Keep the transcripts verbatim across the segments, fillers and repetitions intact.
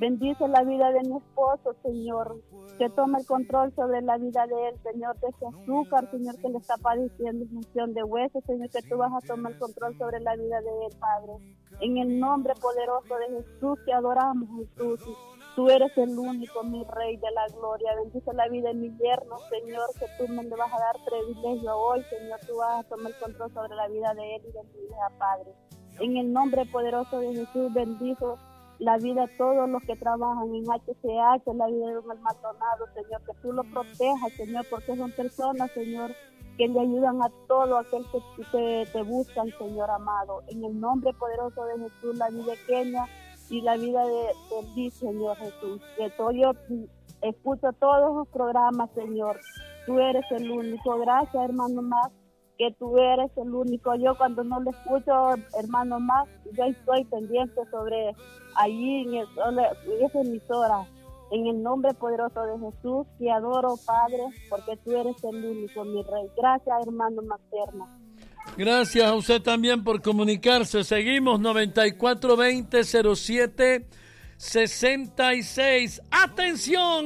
Bendice la vida de mi esposo, Señor, que tome el control sobre la vida de él, Señor, de ese azúcar, Señor, que le está padeciendo función de hueso, Señor, que tú vas a tomar el control sobre la vida de él, Padre. En el nombre poderoso de Jesús, te adoramos, Jesús. Tú eres el único, mi Rey de la gloria. Bendice la vida de mi yerno, Señor, que tú me le vas a dar privilegio hoy, Señor. Tú vas a tomar el control sobre la vida de él y de mi hija, Padre. En el nombre poderoso de Jesús, bendizo la vida de todos los que trabajan en H C H, la vida de un Maldonado, Señor, que tú lo protejas, Señor, porque son personas, Señor, que le ayudan a todo aquel que te, te buscan, Señor amado. En el nombre poderoso de Jesús, la vida de Kenia y la vida de, de Liz, Señor Jesús, que todo, yo escucho todos los programas, Señor. Tú eres el único. Gracias, hermano Más, que tú eres el único. Yo cuando no le escucho, hermano Más, yo estoy pendiente sobre allí en, el, en esa emisora. En el nombre poderoso de Jesús, te adoro, Padre, porque tú eres el único, mi Rey. Gracias, hermano Materna. Gracias a usted también por comunicarse. Seguimos noventa y cuatro veinte cero siete sesenta y seis. ¡Atención!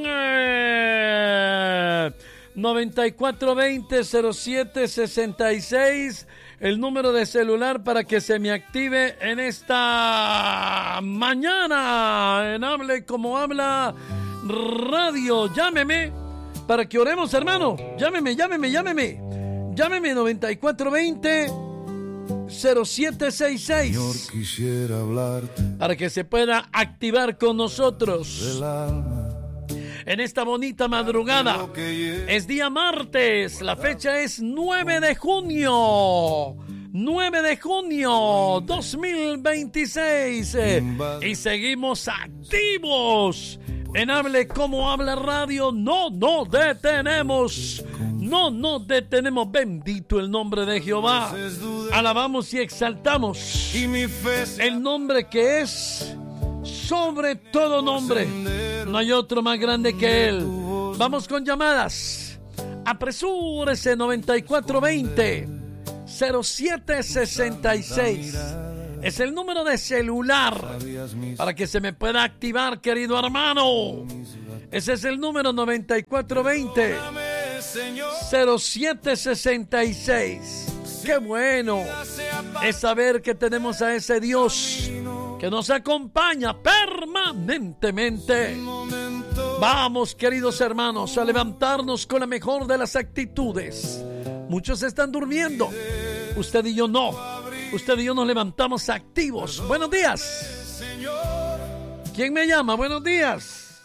Eh, noventa y cuatro veinte cero siete sesenta y seis, el número de celular para que se me active en esta mañana en Hable Como Habla Radio. Llámeme para que oremos, hermano. Llámeme, llámeme, llámeme. Llámeme noventa y cuatro veinte cero siete sesenta y seis. Señor, quisiera hablarte para que se pueda activar con nosotros en esta bonita madrugada. Es día martes, la fecha es nueve de junio. nueve de junio dos mil veintiséis. Y seguimos activos en Hable Como Habla Radio. No, no detenemos. No, no detenemos. Bendito el nombre de Jehová. Alabamos y exaltamos el nombre que es sobre todo nombre. No hay otro más grande que Él. Vamos con llamadas. Apresúrese. Noventa y cuatro veinte cero siete sesenta y seis es el número de celular para que se me pueda activar, querido hermano. Ese es el número noventa y cuatro veinte cero siete sesenta y seis. Qué bueno es saber que tenemos a ese Dios que nos acompaña permanentemente. Vamos, queridos hermanos, a levantarnos con la mejor de las actitudes. Muchos están durmiendo, usted y yo no. Usted y yo nos levantamos activos. Buenos días. ¿Quién me llama? Buenos días.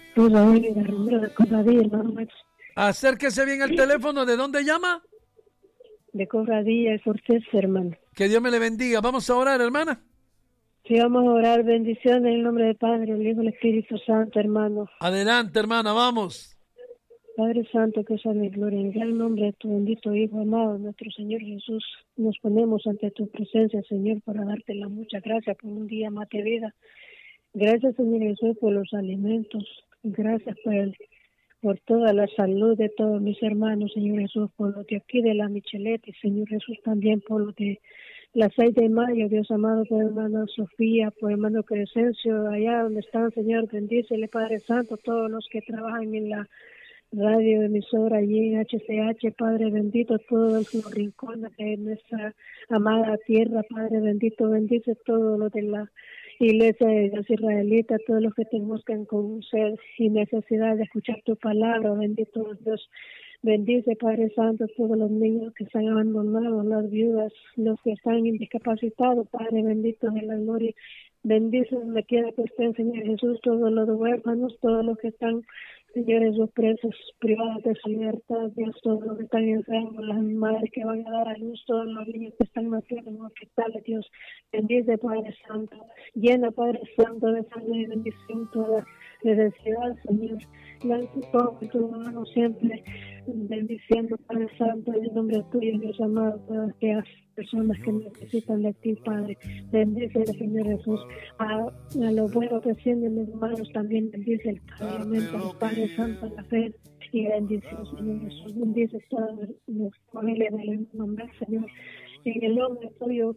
Acérquese bien al teléfono. ¿De dónde llama? De Cofradía, es Ortiz, hermano. Que Dios me le bendiga. Vamos a orar, hermana. Sí, vamos a orar. Bendición en el nombre del Padre, el Hijo y el Espíritu Santo, hermano. Adelante, hermana, vamos. Padre Santo, que sea mi gloria, en el nombre de tu bendito Hijo amado, nuestro Señor Jesús, nos ponemos ante tu presencia, Señor, para darte la mucha gracia por un día más de vida. Gracias, Señor Jesús, por los alimentos. Gracias por, el, por toda la salud de todos mis hermanos, Señor Jesús, por lo de aquí de la Michelete, Señor Jesús, también por lo de las seis de mayo, Dios amado, por hermano Sofía, por hermano Crescencio, allá donde están, Señor, bendícele, Padre Santo, todos los que trabajan en la radio emisora allí en H C H, Padre bendito, todos los rincones de nuestra amada tierra, Padre bendito, bendice todo lo de la iglesia de Dios israelita, todos los que te buscan con sed y necesidad de escuchar tu palabra, bendito Dios, bendice, Padre Santo, todos los niños que están abandonados, las viudas, los que están discapacitados, Padre bendito de la gloria. Bendice donde quiera que estén, Señor Jesús, todos los huérfanos, todos los que están, señores, los presos privados de su libertad, Dios, todos los que están enfermos, las madres que van a dar a luz, todos los niños que están naciendo en hospitales, Dios, bendice, Padre Santo, llena, Padre Santo, de salud y bendición toda necesidad, Señor, todo tu mano siempre, bendiciendo, Padre Santo, en el nombre tuyo, Dios amado, todas aquellas personas que necesitan de ti, Padre, bendice, Señor Jesús, a, a los buenos que sienten mis hermanos, también bendice el Padre, Padre Santo, la fe y bendición, Señor Jesús, bendice todas las familias del nombre, Señor, en el nombre tuyo,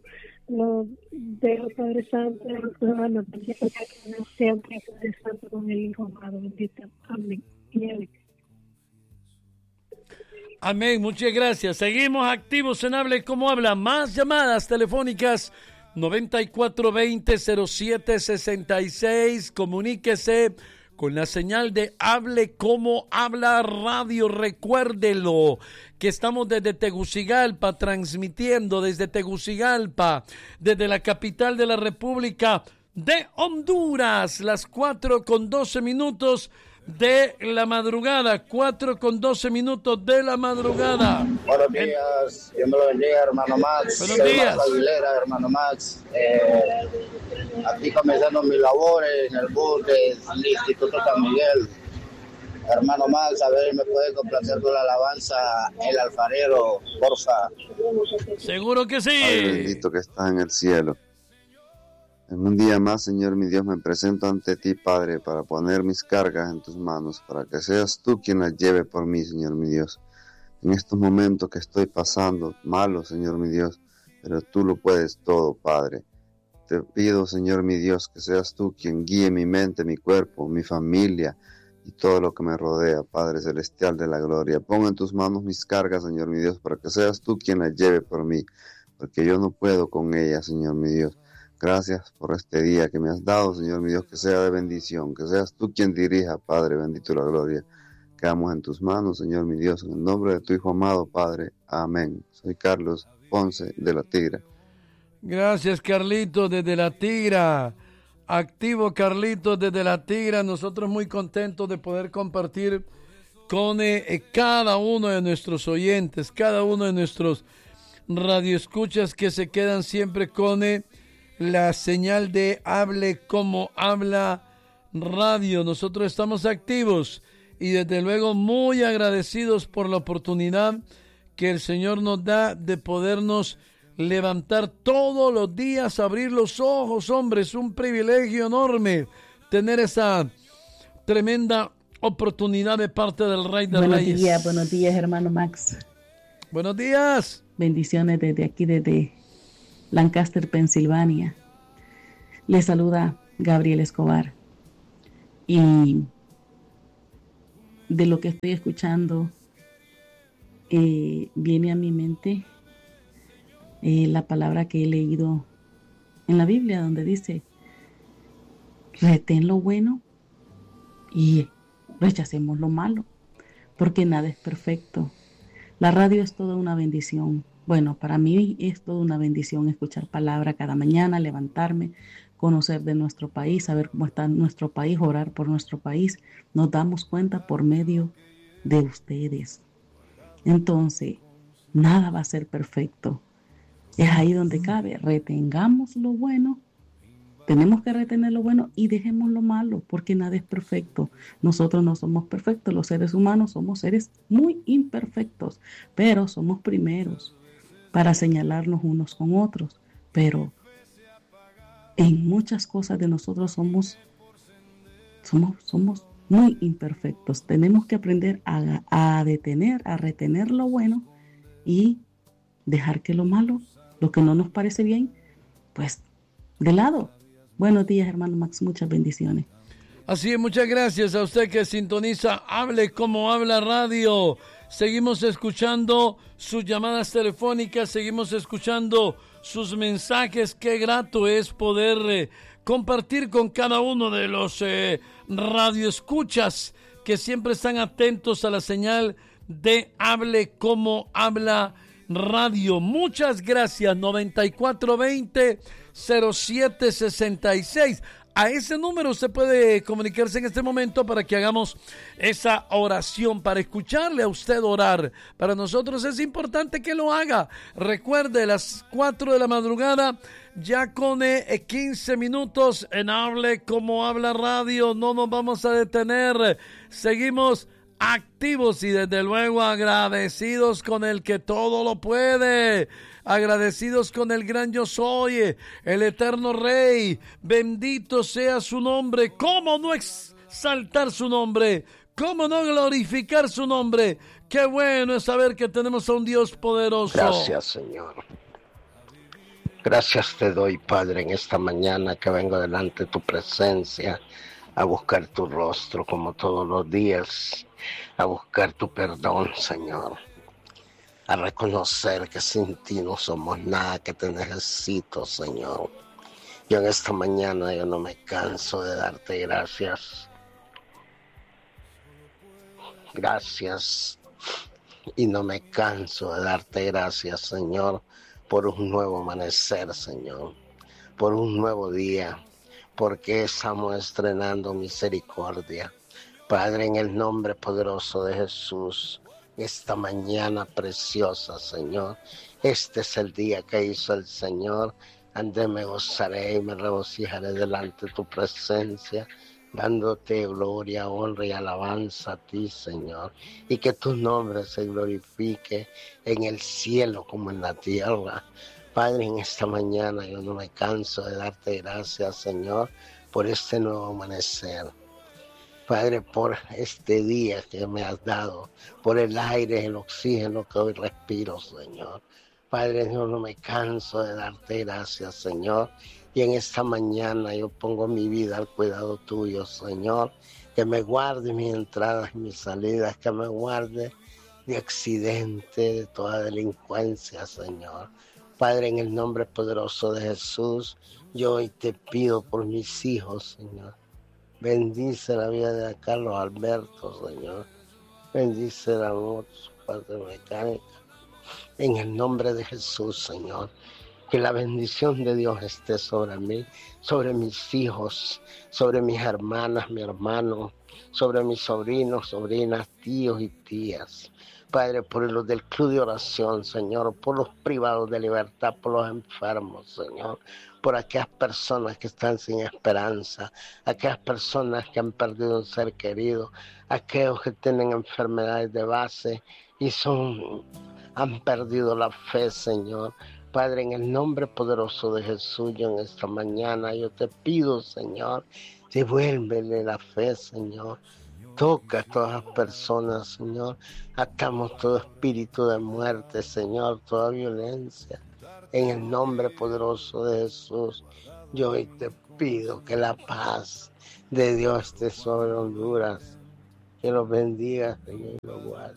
lo dejo, Padre Santo, en tus manos, bendito siempre, Padre Santo, con el Hijo amado, bendito. Amén. Y amén. Amén, muchas gracias. Seguimos activos en Hable Como Habla. Más llamadas telefónicas noventa y cuatro veinte cero siete sesenta y seis. Comuníquese con la señal de Hable Como Habla Radio. Recuérdelo que estamos desde Tegucigalpa, transmitiendo desde Tegucigalpa, desde la capital de la República de Honduras, las cuatro con doce minutos de la madrugada, cuatro con doce minutos de la madrugada. Buenos días, Dios me lo bendiga, hermano Max. Buenos Soy días. Max Aguilera, hermano Max. Eh, aquí comenzando mis labores en el bus del Instituto San Miguel. Hermano Max, a ver, ¿me puede complacer con la alabanza El Alfarero, porfa? Seguro que sí. Padre bendito que está en el cielo. En un día más, Señor mi Dios, me presento ante ti, Padre, para poner mis cargas en tus manos, para que seas tú quien las lleve por mí, Señor mi Dios. En estos momentos que estoy pasando, malos, Señor mi Dios, pero tú lo puedes todo, Padre. Te pido, Señor mi Dios, que seas tú quien guíe mi mente, mi cuerpo, mi familia y todo lo que me rodea, Padre Celestial de la Gloria. Pon en tus manos mis cargas, Señor mi Dios, para que seas tú quien las lleve por mí, porque yo no puedo con ellas, Señor mi Dios. Gracias por este día que me has dado, Señor mi Dios, que sea de bendición, que seas tú quien dirija, Padre, bendito la gloria. Quedamos en tus manos, Señor mi Dios, en el nombre de tu Hijo amado, Padre. Amén. Soy Carlos Ponce de La Tigra. Gracias, Carlitos, desde La Tigra. Activo, Carlitos, desde La Tigra. Nosotros muy contentos de poder compartir con eh, cada uno de nuestros oyentes, cada uno de nuestros radioescuchas que se quedan siempre con eh, la señal de Hable Como Habla Radio. Nosotros estamos activos y desde luego muy agradecidos por la oportunidad que el Señor nos da de podernos levantar todos los días, abrir los ojos, hombre. Es un privilegio enorme tener esa tremenda oportunidad de parte del Rey de Buenos Reyes. días, buenos días, hermano Max. Buenos días. Bendiciones desde aquí, desde Lancaster, Pensilvania. Les saluda Gabriel Escobar. Y de lo que estoy escuchando, eh, viene a mi mente eh, la palabra que he leído en la Biblia, donde dice: retén lo bueno y rechacemos lo malo, porque nada es perfecto. La radio es toda una bendición. Bueno, para mí es toda una bendición escuchar palabra cada mañana, levantarme, conocer de nuestro país, saber cómo está nuestro país, orar por nuestro país. Nos damos cuenta por medio de ustedes. Entonces, nada va a ser perfecto. Es ahí donde cabe. Retengamos lo bueno. Tenemos que retener lo bueno y dejemos lo malo, porque nada es perfecto. Nosotros no somos perfectos. Los seres humanos somos seres muy imperfectos, pero somos primeros para señalarnos unos con otros. Pero en muchas cosas de nosotros somos, somos, somos muy imperfectos. Tenemos que aprender a, a detener, a retener lo bueno y dejar que lo malo, lo que no nos parece bien, pues de lado. Buenos días, hermano Max, muchas bendiciones. Así es, muchas gracias a usted que sintoniza Hable Como Habla Radio. Seguimos escuchando sus llamadas telefónicas, seguimos escuchando sus mensajes. Qué grato es poder eh, compartir con cada uno de los eh, radioescuchas que siempre están atentos a la señal de Hable Como Habla Radio. Muchas gracias. noventa y cuatro veinte cero siete sesenta y seis. A ese número usted puede comunicarse en este momento para que hagamos esa oración, para escucharle a usted orar. Para nosotros es importante que lo haga. Recuerde, las cuatro de la madrugada, ya con eh, quince minutos en Hable Como Habla Radio. No nos vamos a detener. Seguimos activos y desde luego agradecidos con el que todo lo puede, agradecidos con el gran yo soy, el eterno Rey. Bendito sea su nombre. ¿Cómo no exaltar su nombre? ¿Cómo no glorificar su nombre? Qué bueno es saber que tenemos a un Dios poderoso. Gracias, Señor. Gracias te doy, Padre, en esta mañana que vengo delante de tu presencia a buscar tu rostro como todos los días, a buscar tu perdón, Señor, a reconocer que sin ti no somos nada, que te necesito, Señor. Yo en esta mañana yo no me canso de darte gracias. Gracias. Y no me canso de darte gracias, Señor, por un nuevo amanecer, Señor, por un nuevo día, porque estamos estrenando misericordia. Padre, en el nombre poderoso de Jesús, esta mañana preciosa, Señor, este es el día que hizo el Señor. Ande me gozaré y me regocijaré delante de tu presencia, dándote gloria, honra y alabanza a ti, Señor, y que tu nombre se glorifique en el cielo como en la tierra. Padre, en esta mañana yo no me canso de darte gracias, Señor, por este nuevo amanecer. Padre, por este día que me has dado, por el aire, el oxígeno que hoy respiro, Señor. Padre, yo no me canso de darte gracias, Señor. Y en esta mañana yo pongo mi vida al cuidado tuyo, Señor. Que me guarde mis entradas y mis salidas, que me guarde de accidente, de toda delincuencia, Señor. Padre, en el nombre poderoso de Jesús, yo hoy te pido por mis hijos, Señor. Bendice la vida de Carlos Alberto, Señor. Bendice el amor de su parte mecánica. En el nombre de Jesús, Señor. Que la bendición de Dios esté sobre mí, sobre mis hijos, sobre mis hermanas, mi hermano, sobre mis sobrinos, sobrinas, tíos y tías. Padre, por los del club de oración, Señor, por los privados de libertad, por los enfermos, Señor, por aquellas personas que están sin esperanza, aquellas personas que han perdido un ser querido, aquellos que tienen enfermedades de base y son, han perdido la fe, Señor. Padre, en el nombre poderoso de Jesús, yo en esta mañana yo te pido, Señor, devuélvele la fe, Señor. Toca a todas las personas, Señor. Atamos todo espíritu de muerte, Señor, toda violencia. En el nombre poderoso de Jesús, yo hoy te pido que la paz de Dios esté sobre Honduras. Que los bendiga, Señor, y los guarde.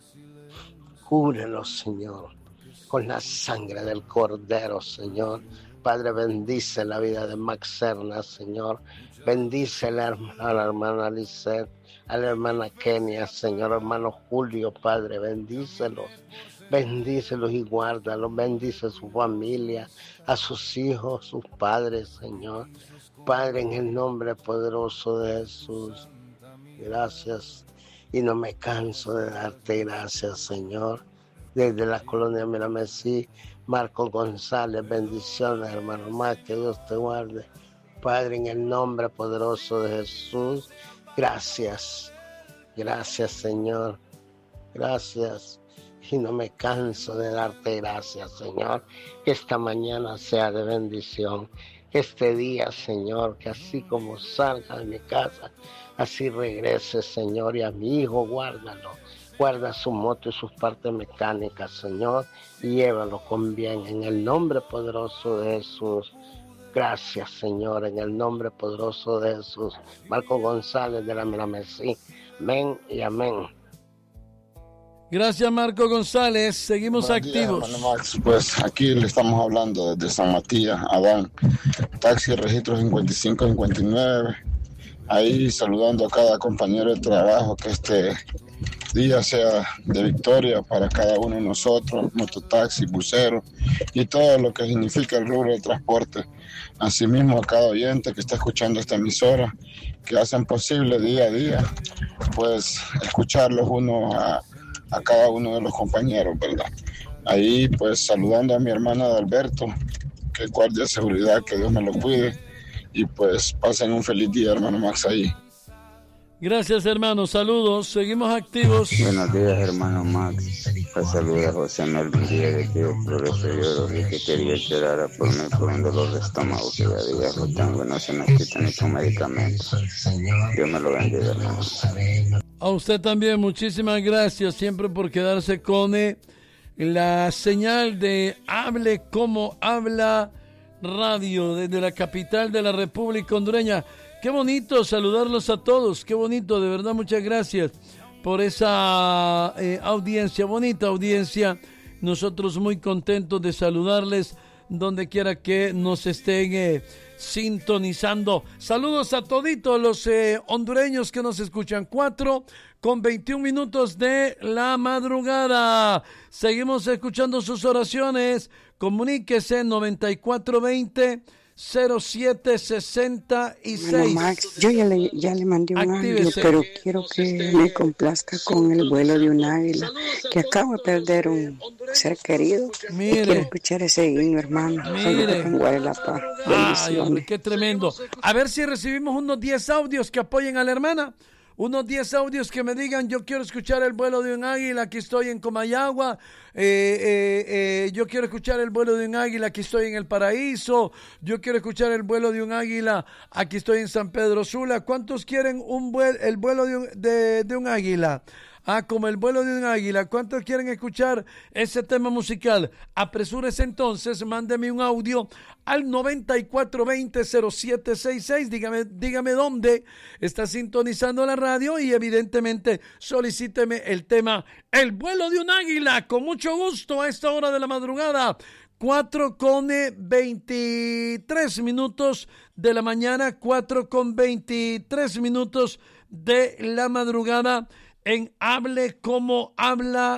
Cúbrelos, Señor, con la sangre del Cordero, Señor. Padre, bendice la vida de Max Serna, Señor. Bendice a la hermana, a la hermana Lisette, a la hermana Kenia, Señor, hermano Julio, Padre, bendícelos. Bendícelos y guárdalos. Bendice a su familia, a sus hijos, sus padres, Señor. Padre, en el nombre poderoso de Jesús, gracias. Y no me canso de darte gracias, Señor. Desde la colonia Miramesí, Marco González, bendiciones, hermano más, que Dios te guarde. Padre, en el nombre poderoso de Jesús, gracias, gracias, Señor, gracias. Y no me canso de darte gracias, Señor, que esta mañana sea de bendición, que este día, Señor, que así como salga de mi casa, así regrese, Señor, y a mi hijo guárdalo. Guarda su moto y sus partes mecánicas, Señor, y llévalo con bien. En el nombre poderoso de Jesús. Gracias, Señor, en el nombre poderoso de Jesús. Marco González de la Miramesí. Amén y amén. Gracias, Marco González. Seguimos Buenos activos. días, Max. Pues aquí le estamos hablando desde San Matías, Adán. Taxi registro cincuenta y cinco cincuenta y nueve. Ahí saludando a cada compañero de trabajo, que este día sea de victoria para cada uno de nosotros, mototaxi, bucero y todo lo que significa el rubro de transporte. Asimismo, a cada oyente que está escuchando esta emisora, que hacen posible día a día, pues escucharlos uno a, a cada uno de los compañeros, ¿verdad? Ahí pues saludando a mi hermana Adalberto, que guardia seguridad, que Dios me lo cuide, y pues pasen un feliz día, hermano Max, ahí. Gracias, hermano. Saludos. Seguimos activos. Buenos días, hermano Max. Te saluda José Melvin Díaz de aquí del Progreso. Yo dije que quería que orara por mí por un dolor de estómago que ya días lo tengo y no se me quita ni con medicamentos. Dios me lo bendiga, hermano. A usted también, muchísimas gracias siempre por quedarse con eh, la señal de hable como habla Radio, desde la capital de la República Hondureña. Qué bonito saludarlos a todos, qué bonito, de verdad, muchas gracias por esa eh, audiencia, bonita audiencia. Nosotros muy contentos de saludarles donde quiera que nos estén eh, sintonizando. Saludos a toditos los eh, hondureños que nos escuchan. Cuatro con veintiún minutos de la madrugada. Seguimos escuchando sus oraciones. Comuníquese noventa y cuatro veinte cero siete sesenta y seis. Bueno, Max, yo ya le, ya le mandé un audio, pero quiero que me complazca con el vuelo de un águila, que acabo de perder un ser querido. Mire. Quiero escuchar ese himno, hermano. Mire. La paz. Ay, hombre, qué tremendo. A ver si recibimos unos diez audios que apoyen a la hermana. Unos diez audios que me digan, yo quiero escuchar el vuelo de un águila, aquí estoy en Comayagua, eh, eh, eh, yo quiero escuchar el vuelo de un águila, aquí estoy en El Paraíso, yo quiero escuchar el vuelo de un águila, aquí estoy en San Pedro Sula. ¿Cuántos quieren un vuel, el vuelo de un, de, de un águila? Ah, como el vuelo de un águila. ¿Cuántos quieren escuchar ese tema musical? Apresúrese entonces, mándeme un audio al noventa y cuatro veinte cero siete sesenta y seis. Dígame, dígame dónde está sintonizando la radio y evidentemente solicíteme el tema El vuelo de un águila. Con mucho gusto a esta hora de la madrugada. cuatro con veintitrés minutos de la mañana. cuatro con veintitrés minutos de la madrugada. En Hable Como Habla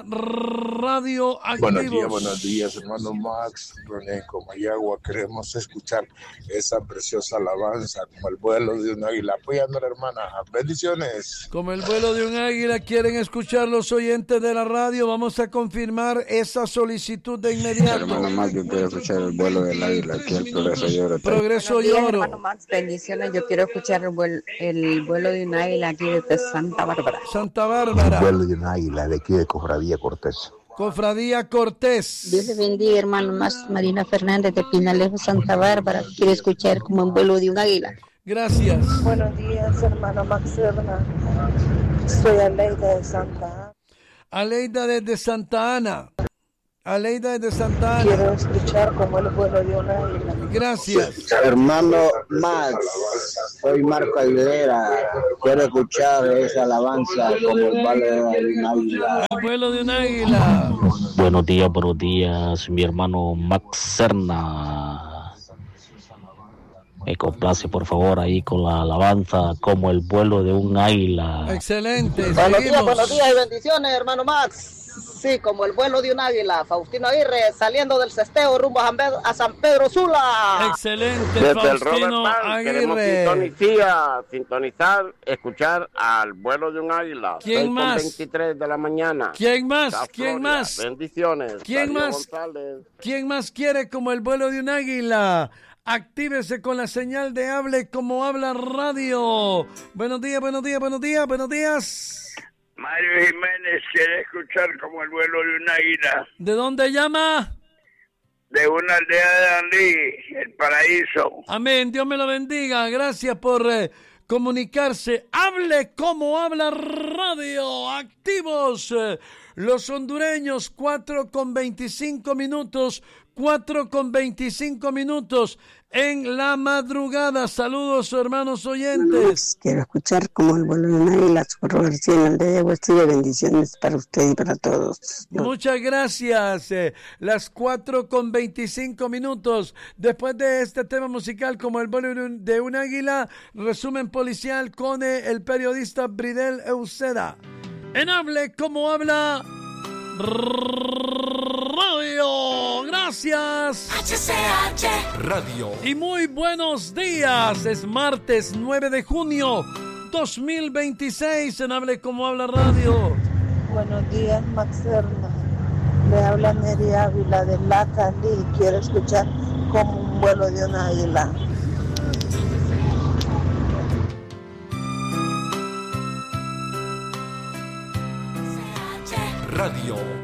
Radio Activos. Buenos días, buenos días, hermano Max, René Comayagua. Queremos escuchar esa preciosa alabanza, como el vuelo de un águila. Apoyando a la hermana. Bendiciones. Como el vuelo de un águila, quieren escuchar los oyentes de la radio. Vamos a confirmar esa solicitud de inmediato. Hermano Max, yo quiero escuchar el vuelo del águila, aquí el Progreso y Oro. Progreso y Oro. Hermano Max, bendiciones. Yo quiero escuchar el vuelo, el vuelo de un águila aquí desde Santa Bárbara. Santa Bárbara. Bárbara. El vuelo de un águila de aquí de Cofradía Cortés. Cofradía Cortés. Dios le bendiga, hermano más. Marina Fernández de Pinalejo, Santa Bárbara. Quiere escuchar como un vuelo de un águila. Gracias. Buenos días, hermano Max Serna. Soy Aleida de Santa Ana. Aleida desde Santa Ana. Aleida desde Santa Ana. Quiero escuchar como el vuelo de un águila. Gracias. Hermano Max, soy Marco Aguilera. Quiero escuchar esa alabanza como el vuelo de un águila. El vuelo de un águila. Buenos días, buenos días, mi hermano Max Serna. Me complace, por favor, ahí con la alabanza como el vuelo de un águila. Excelente. Buenos días, buenos días y bendiciones, hermano Max. Sí, como el vuelo de un águila. Faustino Aguirre saliendo del cesteo rumbo a San Pedro, a San Pedro Sula. Excelente, desde Faustino el Aguirre. Queremos sintonizar, escuchar al vuelo de un águila. ¿Quién Soy más? Con veintitrés de la mañana. ¿Quién más? La ¿Quién Florida. más? Bendiciones. ¿Quién Darío más? González. ¿Quién más quiere como el vuelo de un águila? Actívese con la señal de Hable Como Habla Radio. Buenos días, buenos días, buenos días, buenos días. Mario Jiménez quiere escuchar como el vuelo de un águila. ¿De dónde llama? De una aldea de Danlí, El Paraíso. Amén, Dios me lo bendiga. Gracias por eh, comunicarse. Hable Como Habla Radio. Activos eh, los hondureños. cuatro con veinticinco minutos. cuatro con veinticinco minutos en la madrugada. Saludos, hermanos oyentes. Quiero escuchar como el vuelo de un águila, su progresión de vuestra bendiciones para usted y para todos. Muchas gracias. Eh, las cuatro con veinticinco minutos. Después de este tema musical como el vuelo de un águila, resumen policial con eh, el periodista Bridel Euseda. En Hable Como Habla Radio. Gracias. H C H Radio. Y muy buenos días. Es martes nueve de junio dos mil veintiséis en Hable Como Habla Radio. Buenos días, Max Serna. Le habla Neri Ávila de La Cali. Quiero escuchar como un vuelo de un águila. Radio.